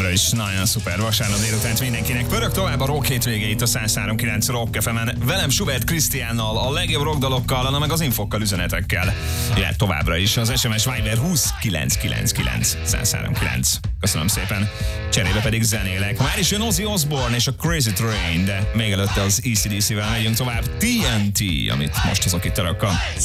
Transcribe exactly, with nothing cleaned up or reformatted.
továbbra is nagyon szuper vasárnap délutánt mindenkinek. Pörög tovább a rock hétvégéit a száz három kilenc Rock ef emen. Velem Schubert Krisztiánnal, a legjobb rockdalokkal, hanem meg az infokkal, üzenetekkel. Ilyen továbbra is az es em es Viber húsz kilenc kilenc kilenc száz három kilenc. Köszönöm szépen. Cserébe pedig zenélek. Már is jön Ozzy Osbourne és a Crazy Train, de még előtte az á cé dé cé-vel megyünk tovább. té en té, amit most hozok itt a Rockkal.